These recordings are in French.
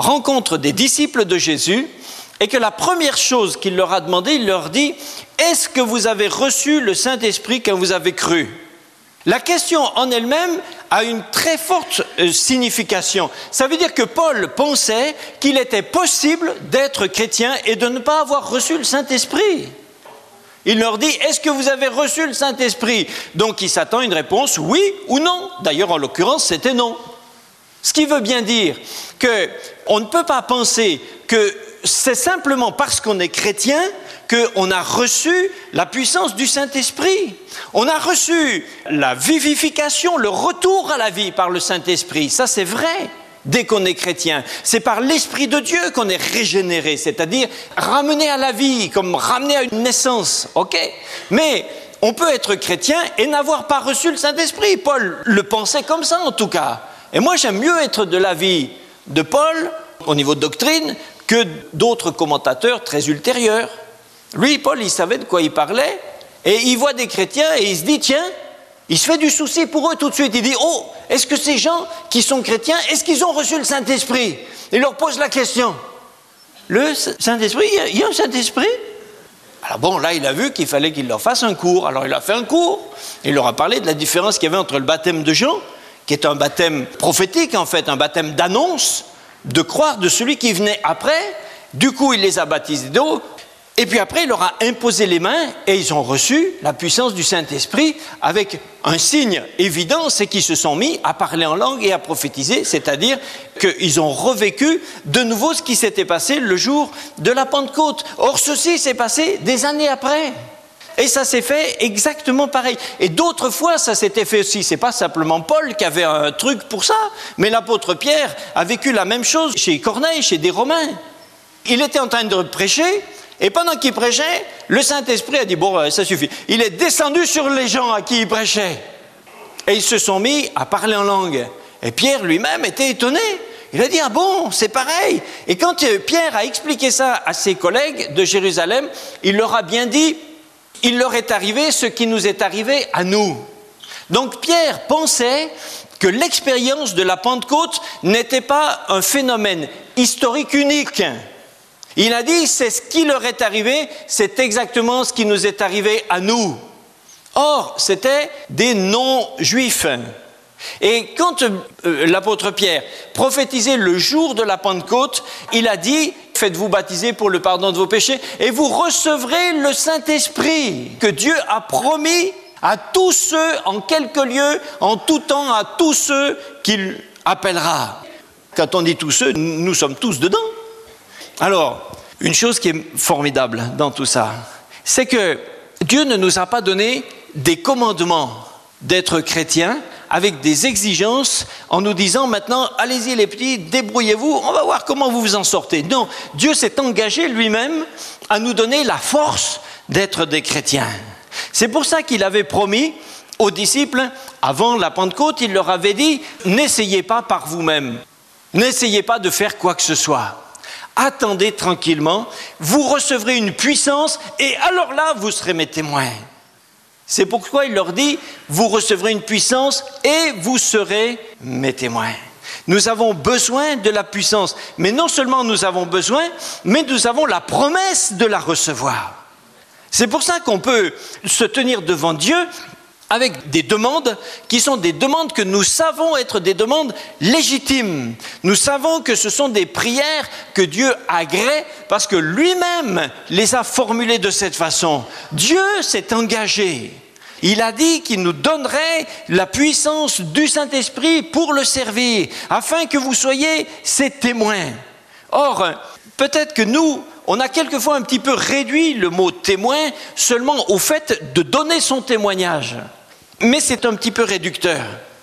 rencontre des disciples de Jésus et que la première chose qu'il leur a demandé, il leur dit « Est-ce que vous avez reçu le Saint-Esprit quand vous avez cru ?» La question en elle-même a une très forte signification. Ça veut dire que Paul pensait qu'il était possible d'être chrétien et de ne pas avoir reçu le Saint-Esprit. Il leur dit, est-ce que vous avez reçu le Saint-Esprit? Donc il s'attend à une réponse oui ou non. D'ailleurs, en l'occurrence, c'était non. Ce qui veut bien dire qu'on ne peut pas penser que c'est simplement parce qu'on est chrétien qu'on a reçu la puissance du Saint-Esprit. On a reçu la vivification, le retour à la vie par le Saint-Esprit. Ça, c'est vrai. Dès qu'on est chrétien, c'est par l'Esprit de Dieu qu'on est régénéré, c'est-à-dire ramené à la vie, comme ramené à une naissance, ok? Mais on peut être chrétien et n'avoir pas reçu le Saint-Esprit. Paul le pensait comme ça, en tout cas. Et moi, j'aime mieux être de l'avis de Paul, au niveau de doctrine, que d'autres commentateurs très ultérieurs. Lui, Paul, il savait de quoi il parlait, et il voit des chrétiens et il se dit, tiens, il se fait du souci pour eux tout de suite. Il dit, oh, est-ce que ces gens qui sont chrétiens, est-ce qu'ils ont reçu le Saint-Esprit? Il leur pose la question. Le Saint-Esprit, il y a un Saint-Esprit? Alors bon, là, il a vu qu'il fallait qu'il leur fasse un cours. Alors il a fait un cours. Il leur a parlé de la différence qu'il y avait entre le baptême de Jean, qui est un baptême prophétique, en fait, un baptême d'annonce, de croire de celui qui venait après. Du coup, il les a baptisés d'eau. Et puis après, il leur a imposé les mains et ils ont reçu la puissance du Saint-Esprit avec un signe évident, c'est qu'ils se sont mis à parler en langue et à prophétiser, c'est-à-dire qu'ils ont revécu de nouveau ce qui s'était passé le jour de la Pentecôte. Or, ceci s'est passé des années après. Et ça s'est fait exactement pareil. Et d'autres fois, ça s'était fait aussi. C'est pas simplement Paul qui avait un truc pour ça, mais l'apôtre Pierre a vécu la même chose chez Corneille, chez des Romains. Il était en train de prêcher. Et pendant qu'il prêchait, le Saint-Esprit a dit, bon, ça suffit. Il est descendu sur les gens à qui il prêchait. Et ils se sont mis à parler en langue. Et Pierre lui-même était étonné. Il a dit, ah bon, c'est pareil. Et quand Pierre a expliqué ça à ses collègues de Jérusalem, il leur a bien dit, il leur est arrivé ce qui nous est arrivé à nous. Donc Pierre pensait que l'expérience de la Pentecôte n'était pas un phénomène historique unique. Il a dit, c'est ce qui leur est arrivé, c'est exactement ce qui nous est arrivé à nous. Or, c'était des non-juifs. Et quand l'apôtre Pierre prophétisait le jour de la Pentecôte, il a dit, faites-vous baptiser pour le pardon de vos péchés et vous recevrez le Saint-Esprit que Dieu a promis à tous ceux, en quelque lieu, en tout temps, à tous ceux qu'il appellera. Quand on dit tous ceux, nous sommes tous dedans. Alors, une chose qui est formidable dans tout ça, c'est que Dieu ne nous a pas donné des commandements d'être chrétiens avec des exigences en nous disant maintenant, allez-y les petits, débrouillez-vous, on va voir comment vous vous en sortez. Non, Dieu s'est engagé lui-même à nous donner la force d'être des chrétiens. C'est pour ça qu'il avait promis aux disciples, avant la Pentecôte, il leur avait dit, n'essayez pas par vous-même, n'essayez pas de faire quoi que ce soit. Attendez tranquillement, vous recevrez une puissance et alors là, vous serez mes témoins. C'est pourquoi il leur dit, vous recevrez une puissance et vous serez mes témoins. Nous avons besoin de la puissance, mais non seulement nous avons besoin, mais nous avons la promesse de la recevoir. C'est pour ça qu'on peut se tenir devant Dieu avec des demandes qui sont des demandes que nous savons être des demandes légitimes. Nous savons que ce sont des prières que Dieu agrée parce que lui-même les a formulées de cette façon. Dieu s'est engagé. Il a dit qu'il nous donnerait la puissance du Saint-Esprit pour le servir, afin que vous soyez ses témoins. Or, peut-être que nous, on a quelquefois un petit peu réduit le mot témoin seulement au fait de donner son témoignage. Mais c'est un petit peu réducteur.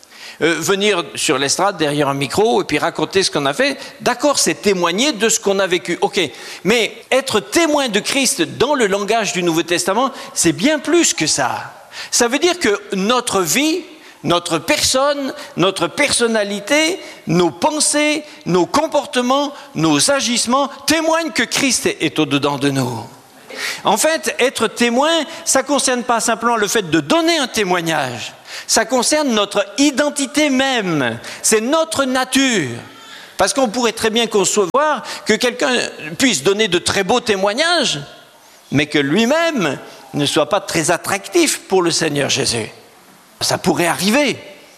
Venir sur l'estrade derrière un micro et puis raconter ce qu'on a fait, d'accord, c'est témoigner de ce qu'on a vécu, ok. Mais être témoin de Christ dans le langage du Nouveau Testament, c'est bien plus que ça. Ça veut dire que notre vie, notre personne, notre personnalité, nos pensées, nos comportements, nos agissements témoignent que Christ est au-dedans de nous. En fait, être témoin, ça ne concerne pas simplement le fait de donner un témoignage. Ça concerne notre identité même. C'est notre nature. Parce qu'on pourrait très bien concevoir que quelqu'un puisse donner de très beaux témoignages, mais que lui-même ne soit pas très attractif pour le Seigneur Jésus. Ça pourrait arriver.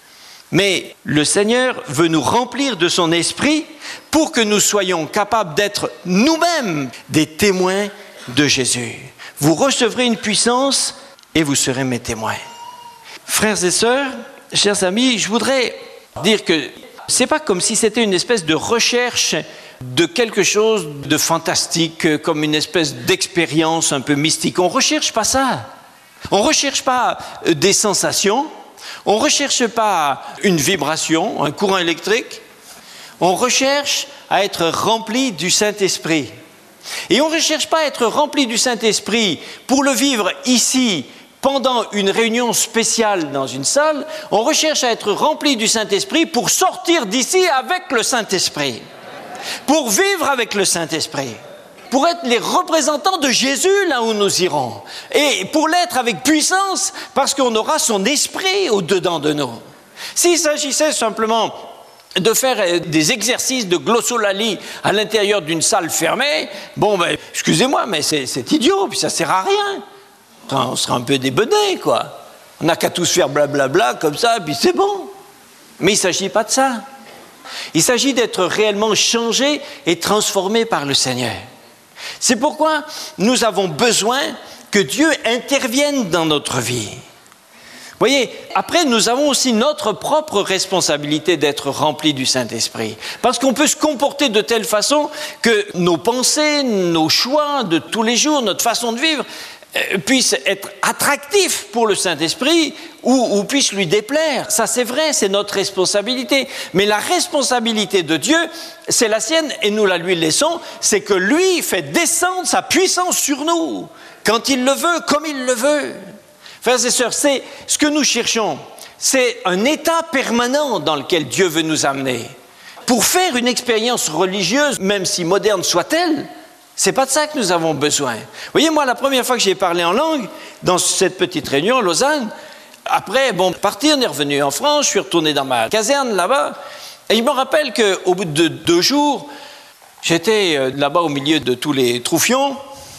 Mais le Seigneur veut nous remplir de son esprit pour que nous soyons capables d'être nous-mêmes des témoins de Jésus. Vous recevrez une puissance et vous serez mes témoins. Frères et sœurs, chers amis, je voudrais dire que c'est pas comme si c'était une espèce de recherche de quelque chose de fantastique, comme une espèce d'expérience un peu mystique. On ne recherche pas ça. On ne recherche pas des sensations. On ne recherche pas une vibration, un courant électrique. On recherche à être rempli du Saint-Esprit. Et on ne recherche pas à être rempli du Saint-Esprit pour le vivre ici, pendant une réunion spéciale dans une salle. On recherche à être rempli du Saint-Esprit pour sortir d'ici avec le Saint-Esprit. Pour vivre avec le Saint-Esprit. Pour être les représentants de Jésus là où nous irons. Et pour l'être avec puissance, parce qu'on aura son esprit au-dedans de nous. S'il s'agissait simplement de faire des exercices de glossolalie à l'intérieur d'une salle fermée, excusez-moi, mais c'est idiot, puis ça ne sert à rien. On sera un peu débenés, quoi. On n'a qu'à tous faire blablabla comme ça, puis c'est bon. Mais il ne s'agit pas de ça. Il s'agit d'être réellement changé et transformé par le Seigneur. C'est pourquoi nous avons besoin que Dieu intervienne dans notre vie. Vous voyez, après, nous avons aussi notre propre responsabilité d'être remplis du Saint-Esprit. Parce qu'on peut se comporter de telle façon que nos pensées, nos choix de tous les jours, notre façon de vivre, puissent être attractifs pour le Saint-Esprit ou puissent lui déplaire. Ça, c'est vrai, c'est notre responsabilité. Mais la responsabilité de Dieu, c'est la sienne et nous la lui laissons, c'est que lui fait descendre sa puissance sur nous, quand il le veut, comme il le veut. Frères et sœurs, c'est ce que nous cherchons. C'est un état permanent dans lequel Dieu veut nous amener. Pour faire une expérience religieuse, même si moderne soit-elle, c'est pas de ça que nous avons besoin. Vous voyez, moi, la première fois que j'ai parlé en langue, dans cette petite réunion à Lausanne, après, parti, on est revenu en France, je suis retourné dans ma caserne là-bas, et il me rappelle qu'au bout de 2 jours, j'étais là-bas au milieu de tous les troufions,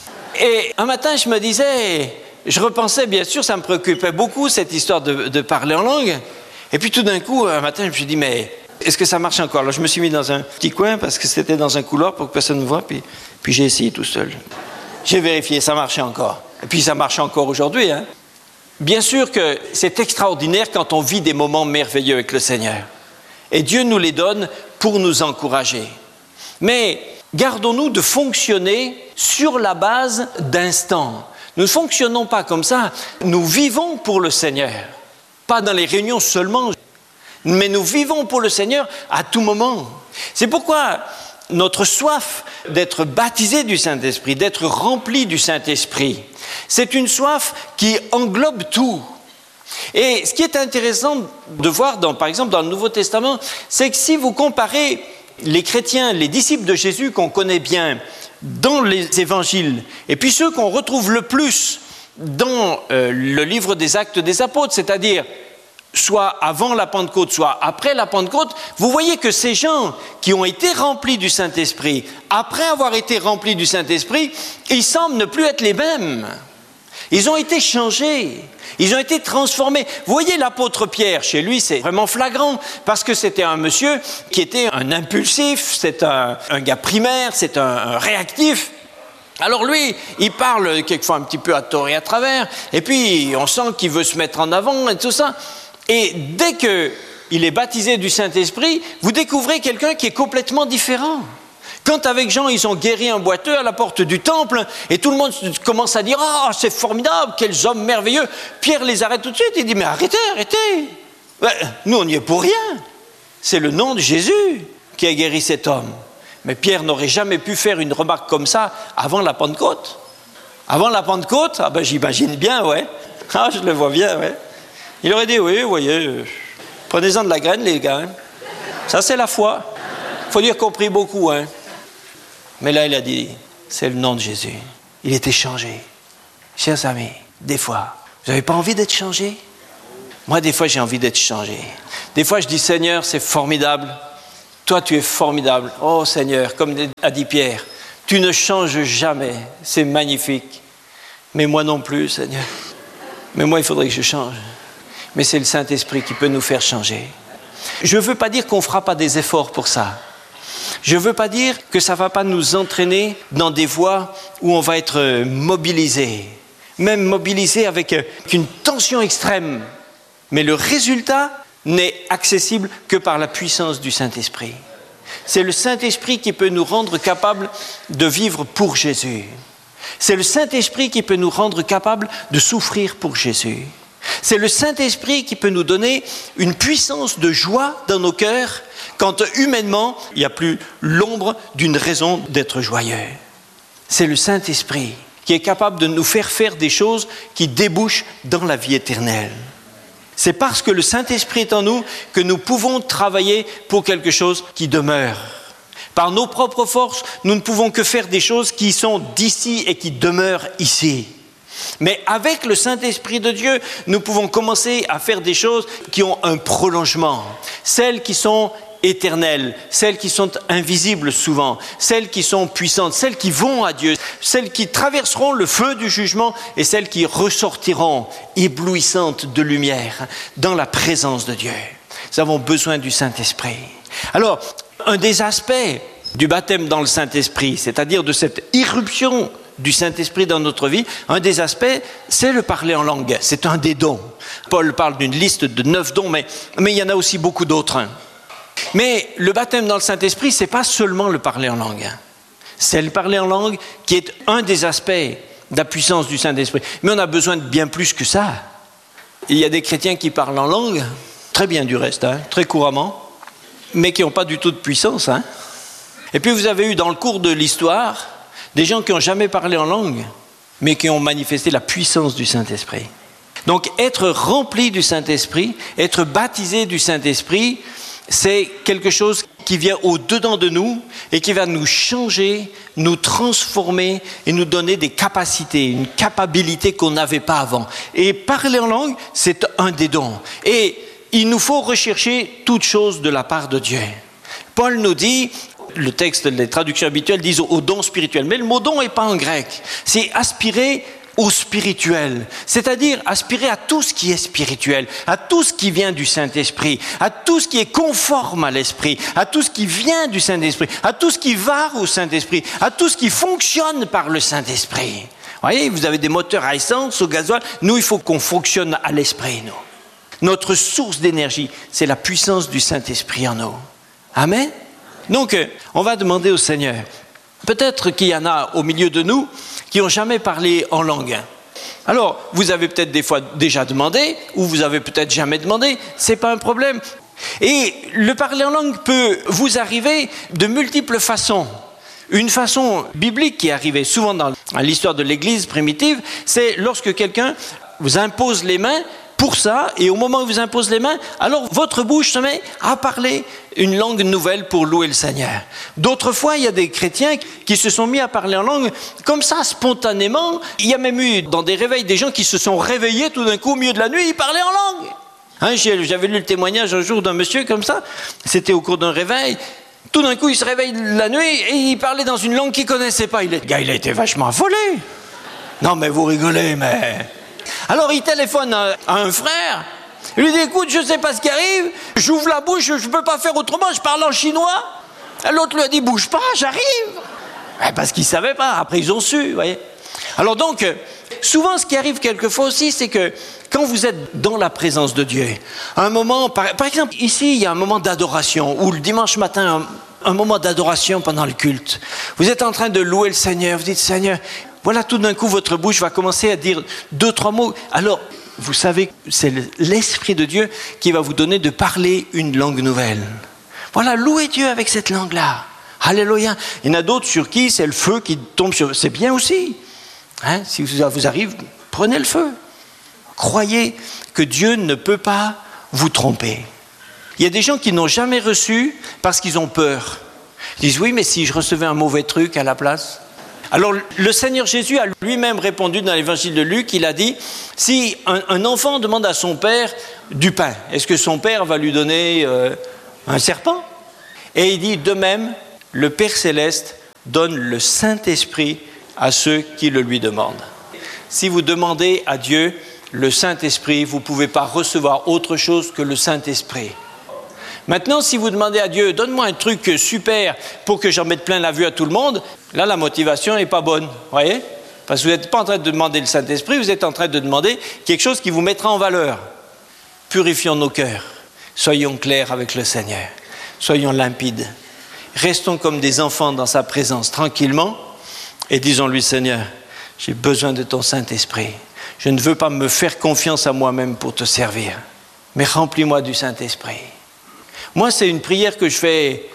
et un matin, je me disais, je repensais, bien sûr, ça me préoccupait beaucoup, cette histoire de parler en langue, et puis tout d'un coup, un matin, je me suis dit, mais est-ce que ça marche encore? Alors, je me suis mis dans un petit coin, parce que c'était dans un couloir pour que personne ne me voie, puis j'ai essayé tout seul. J'ai vérifié, ça marchait encore. Et puis ça marche encore aujourd'hui. Bien sûr que c'est extraordinaire quand on vit des moments merveilleux avec le Seigneur. Et Dieu nous les donne pour nous encourager. Mais gardons-nous de fonctionner sur la base d'instants. Nous ne fonctionnons pas comme ça. Nous vivons pour le Seigneur. Pas dans les réunions seulement, mais nous vivons pour le Seigneur à tout moment. C'est pourquoi notre soif d'être baptisé du Saint-Esprit, d'être rempli du Saint-Esprit, c'est une soif qui englobe tout. Et ce qui est intéressant de voir, par exemple, dans le Nouveau Testament, c'est que si vous comparez les chrétiens, les disciples de Jésus qu'on connaît bien dans les évangiles, et puis ceux qu'on retrouve le plus dans le livre des Actes des Apôtres, c'est-à-dire soit avant la Pentecôte, soit après la Pentecôte, vous voyez que ces gens qui ont été remplis du Saint-Esprit, après avoir été remplis du Saint-Esprit, ils semblent ne plus être les mêmes. Ils ont été changés, ils ont été transformés. Vous voyez l'apôtre Pierre, chez lui, c'est vraiment flagrant, parce que c'était un monsieur qui était un impulsif, c'est un gars primaire, c'est un réactif. Alors lui, il parle quelquefois un petit peu à tort et à travers, et puis on sent qu'il veut se mettre en avant et tout ça. Et dès qu'il est baptisé du Saint-Esprit, vous découvrez quelqu'un qui est complètement différent. Quand avec Jean, ils ont guéri un boiteux à la porte du temple, et tout le monde commence à dire « Ah, c'est formidable, quels hommes merveilleux !» Pierre les arrête tout de suite, il dit « Mais arrêtez, arrêtez ! Nous, on n'y est pour rien. C'est le nom de Jésus qui a guéri cet homme. » Mais Pierre n'aurait jamais pu faire une remarque comme ça avant la Pentecôte. Avant la Pentecôte, j'imagine bien, ouais. Ah, je le vois bien, ouais. Il aurait dit, oui, vous voyez, prenez-en de la graine, les gars. Ça, c'est la foi. Il faut dire qu'on prie beaucoup. Mais là, il a dit, c'est le nom de Jésus. Il était changé. Chers amis, des fois, vous n'avez pas envie d'être changé? Moi, des fois, j'ai envie d'être changé. Des fois, je dis, Seigneur, c'est formidable. Toi, tu es formidable. Oh Seigneur, comme a dit Pierre, tu ne changes jamais. C'est magnifique. Mais moi non plus, Seigneur. Mais moi, il faudrait que je change. Mais c'est le Saint-Esprit qui peut nous faire changer. Je ne veux pas dire qu'on ne fera pas des efforts pour ça. Je ne veux pas dire que ça ne va pas nous entraîner dans des voies où on va être mobilisé. Même mobilisé avec une tension extrême. Mais le résultat n'est accessible que par la puissance du Saint-Esprit. C'est le Saint-Esprit qui peut nous rendre capables de vivre pour Jésus. C'est le Saint-Esprit qui peut nous rendre capables de souffrir pour Jésus. C'est le Saint-Esprit qui peut nous donner une puissance de joie dans nos cœurs quand humainement, il n'y a plus l'ombre d'une raison d'être joyeux. C'est le Saint-Esprit qui est capable de nous faire faire des choses qui débouchent dans la vie éternelle. C'est parce que le Saint-Esprit est en nous que nous pouvons travailler pour quelque chose qui demeure. Par nos propres forces, nous ne pouvons que faire des choses qui sont d'ici et qui demeurent ici. Mais avec le Saint-Esprit de Dieu, nous pouvons commencer à faire des choses qui ont un prolongement. Celles qui sont éternelles, celles qui sont invisibles souvent, celles qui sont puissantes, celles qui vont à Dieu, celles qui traverseront le feu du jugement et celles qui ressortiront éblouissantes de lumière dans la présence de Dieu. Nous avons besoin du Saint-Esprit. Alors, un des aspects du baptême dans le Saint-Esprit, c'est-à-dire de cette irruption du Saint-Esprit dans notre vie, un des aspects, c'est le parler en langue. C'est un des dons. Paul parle d'une liste de 9 dons, mais il y en a aussi beaucoup d'autres. Mais le baptême dans le Saint-Esprit, ce n'est pas seulement le parler en langue. C'est le parler en langue qui est un des aspects de la puissance du Saint-Esprit. Mais on a besoin de bien plus que ça. Il y a des chrétiens qui parlent en langue, très bien du reste, très couramment, mais qui n'ont pas du tout de puissance. Et puis vous avez eu dans le cours de l'histoire des gens qui n'ont jamais parlé en langue, mais qui ont manifesté la puissance du Saint-Esprit. Donc être rempli du Saint-Esprit, être baptisé du Saint-Esprit, c'est quelque chose qui vient au-dedans de nous et qui va nous changer, nous transformer et nous donner des capacités, une capacité qu'on n'avait pas avant. Et parler en langue, c'est un des dons. Et il nous faut rechercher toute chose de la part de Dieu. Paul nous dit, le texte, les traductions habituelles disent au don spirituel, mais le mot don n'est pas en grec, c'est aspirer au spirituel, c'est-à-dire aspirer à tout ce qui est spirituel, à tout ce qui vient du Saint-Esprit, à tout ce qui est conforme à l'Esprit, à tout ce qui vient du Saint-Esprit, à tout ce qui va au Saint-Esprit, à tout ce qui fonctionne par le Saint-Esprit. Vous voyez, vous avez des moteurs à essence, au gasoil, nous il faut qu'on fonctionne à l'Esprit, nous. Notre source d'énergie, c'est la puissance du Saint-Esprit en nous. Amen. Donc, on va demander au Seigneur. Peut-être qu'il y en a au milieu de nous qui n'ont jamais parlé en langue. Alors, vous avez peut-être des fois déjà demandé, ou vous avez peut-être jamais demandé, c'est pas un problème. Et le parler en langue peut vous arriver de multiples façons. Une façon biblique qui est arrivée souvent dans l'histoire de l'Église primitive, c'est lorsque quelqu'un vous impose les mains pour ça, et au moment où vous impose les mains, alors votre bouche se met à parler une langue nouvelle pour louer le Seigneur. D'autres fois, il y a des chrétiens qui se sont mis à parler en langue comme ça, spontanément. Il y a même eu dans des réveils des gens qui se sont réveillés tout d'un coup au milieu de la nuit, ils parlaient en langue. J'avais lu le témoignage un jour d'un monsieur comme ça, c'était au cours d'un réveil. Tout d'un coup, il se réveille la nuit et il parlait dans une langue qu'il ne connaissait pas. Le gars, il a été vachement affolé. Non, mais vous rigolez, mais... Alors il téléphone à un frère, il lui dit écoute, je ne sais pas ce qui arrive, j'ouvre la bouche, je ne peux pas faire autrement, je parle en chinois. Et l'autre lui a dit bouge pas, j'arrive. Parce qu'ils ne savaient pas, après ils ont su, vous voyez. Alors donc, souvent ce qui arrive quelquefois aussi, c'est que quand vous êtes dans la présence de Dieu, un moment, par exemple ici il y a un moment d'adoration, ou le dimanche matin, un moment d'adoration pendant le culte. Vous êtes en train de louer le Seigneur, vous dites Seigneur, voilà, tout d'un coup, votre bouche va commencer à dire 2-3 mots. Alors, vous savez, c'est l'Esprit de Dieu qui va vous donner de parler une langue nouvelle. Voilà, louez Dieu avec cette langue-là. Alléluia. Il y en a d'autres sur qui c'est le feu qui tombe sur... C'est bien aussi. Si ça vous arrive, prenez le feu. Croyez que Dieu ne peut pas vous tromper. Il y a des gens qui n'ont jamais reçu parce qu'ils ont peur. Ils disent, oui, mais si je recevais un mauvais truc à la place... Alors, le Seigneur Jésus a lui-même répondu dans l'évangile de Luc, il a dit, si un enfant demande à son père du pain, est-ce que son père va lui donner un serpent ? Et il dit, de même, le Père Céleste donne le Saint-Esprit à ceux qui le lui demandent. Si vous demandez à Dieu le Saint-Esprit, vous ne pouvez pas recevoir autre chose que le Saint-Esprit. Maintenant, si vous demandez à Dieu, donne-moi un truc super pour que j'en mette plein la vue à tout le monde, là, la motivation n'est pas bonne, voyez ? Parce que vous n'êtes pas en train de demander le Saint-Esprit, vous êtes en train de demander quelque chose qui vous mettra en valeur. Purifions nos cœurs, soyons clairs avec le Seigneur, soyons limpides, restons comme des enfants dans sa présence tranquillement et disons-lui, Seigneur, j'ai besoin de ton Saint-Esprit. Je ne veux pas me faire confiance à moi-même pour te servir, mais remplis-moi du Saint-Esprit. Moi, c'est une prière que je fais,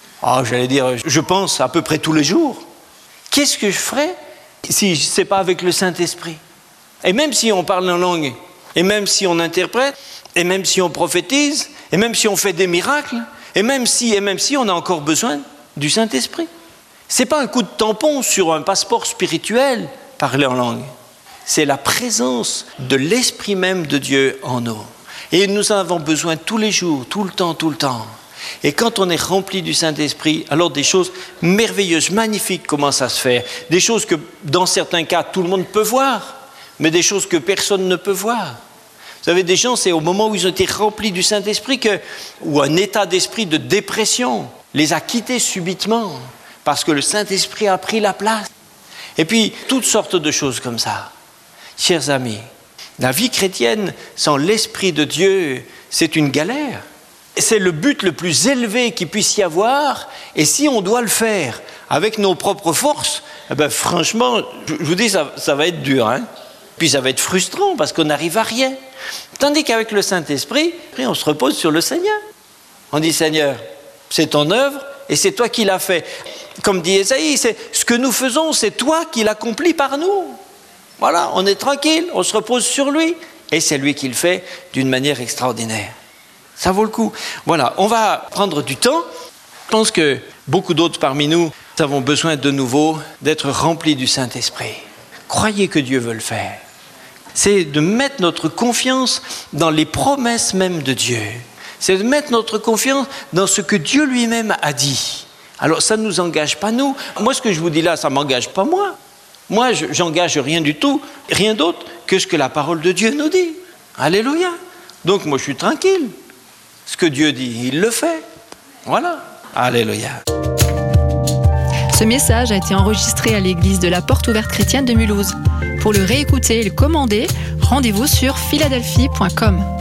je pense à peu près tous les jours. Qu'est-ce que je ferais si ce n'est pas avec le Saint-Esprit? Et même si on parle en langue, et même si on interprète, et même si on prophétise, et même si on fait des miracles, et même si on a encore besoin du Saint-Esprit. Ce n'est pas un coup de tampon sur un passeport spirituel, parler en langue. C'est la présence de l'Esprit même de Dieu en nous. Et nous en avons besoin tous les jours, tout le temps. Et quand on est rempli du Saint-Esprit, alors des choses merveilleuses, magnifiques commencent à se faire. Des choses que, dans certains cas, tout le monde peut voir, mais des choses que personne ne peut voir. Vous savez, des gens, c'est au moment où ils ont été remplis du Saint-Esprit ou un état d'esprit de dépression les a quittés subitement, parce que le Saint-Esprit a pris la place. Et puis, toutes sortes de choses comme ça. Chers amis, la vie chrétienne sans l'Esprit de Dieu, c'est une galère. C'est le but le plus élevé qu'il puisse y avoir. Et si on doit le faire avec nos propres forces, franchement, je vous dis, ça va être dur. Puis ça va être frustrant parce qu'on n'arrive à rien. Tandis qu'avec le Saint-Esprit, on se repose sur le Seigneur. On dit, Seigneur, c'est ton œuvre et c'est toi qui l'as fait. Comme dit Ésaïe, ce que nous faisons, c'est toi qui l'accomplis par nous. Voilà, on est tranquille, on se repose sur lui. Et c'est lui qui le fait d'une manière extraordinaire. Ça vaut le coup. Voilà, on va prendre du temps. Je pense que beaucoup d'autres parmi nous avons besoin de nouveau d'être remplis du Saint-Esprit. Croyez que Dieu veut le faire. C'est de mettre notre confiance dans les promesses même de Dieu. C'est de mettre notre confiance dans ce que Dieu lui-même a dit. Alors ça ne nous engage pas nous. Moi, ce que je vous dis là, ça ne m'engage pas moi. Moi, j'engage rien du tout, rien d'autre que ce que la parole de Dieu nous dit. Alléluia. Donc moi, je suis tranquille. Ce que Dieu dit, il le fait. Voilà. Alléluia. Ce message a été enregistré à l'église de la Porte Ouverte Chrétienne de Mulhouse. Pour le réécouter et le commander, rendez-vous sur philadelphie.com.